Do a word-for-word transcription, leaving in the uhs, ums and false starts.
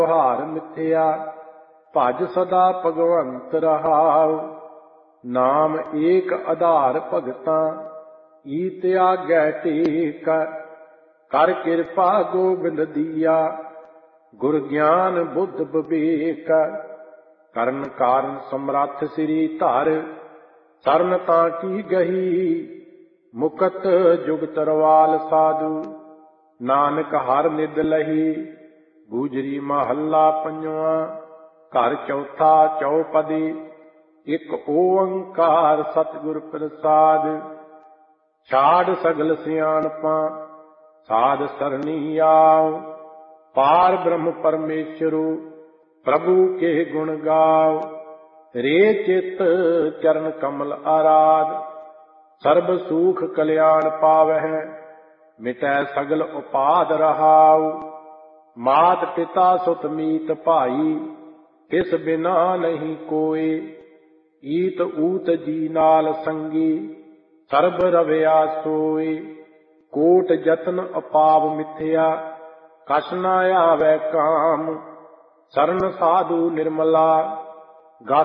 ਹਾਰ ਮਿਥਿਆ। ਭਜ ਸਦਾ ਭਗਵੰਤ ਰਹਾਉ। ਨਾਮ ਏਕ ਆਧਾਰ ਭਗਤਾਂ ਈਤ ਆਗੈ ਟੇਕ। ਕਰ ਕਿਰਪਾ ਗੋਬਿੰਦ ਦੀਆ ਗੁਰ ਗਿਆਨ ਬੁੱਧ ਵਿਵੇਕ। ਕਰਨ ਕਾਰਨ ਸਮਰੱਥ ਸ੍ਰੀ ਧਰ ਸਰਨ ਤਾਂ ਕੀ ਗਹੀ। ਮੁਕਤ ਜੁਗਤ ਰਵਾਲ ਸਾਧੂ ਨਾਨਕ ਹਰ ਨਿਦ ਲਹੀ। ਗੂਜਰੀ ਮਹੱਲਾ ਪੰਜਵਾਂ। ਘਰ ਚੌਥਾ ਚੌਪਦੀ। ਇੱਕ ਓੰਕਾਰ ਸਤਿਗੁਰ ਪ੍ਰਸਾਦ। ਛਾੜ ਸਗਲ ਸਿਆਣਪਾਂ ਸਾਧ ਸਰਣੀ ਆਓ। ਪਾਰ ਬ੍ਰਹਮ ਪਰਮੇਸ਼ਰੂ ਪ੍ਰਭੂ ਕੇ ਗੁਣ ਗਾਓ। ਰੇ ਚਿਤ ਚਰਨ ਕਮਲ ਆਰਾਧ ਸਰਬ ਸੂਖ ਕਲਿਆਣ ਪਾਵਹਿ। ਮਿਟੈ ਸਗਲ ਉਪਾਦ ਰਹਾਉ। ਮਾਤ ਪਿਤਾ ਸੁਤ ਮੀਤ ਭਾਈ ਤਿਸ ਬਿਨਾ ਨਹੀਂ ਕੋਇ। ਈਤ ਊਤ ਜੀ ਨਾਲ ਸੰਗੀ ਸਰਬ ਰਵਿਆ ਸੋਇ। ਕੋਟ ਜਤਨ ਅਪਾਵ ਮਿਥਿਆ ਕਛ ਨਾ ਆਵੈ ਕਾਮ। ਸਰਨ ਸਾਧੂ ਨਿਰਮਲਾ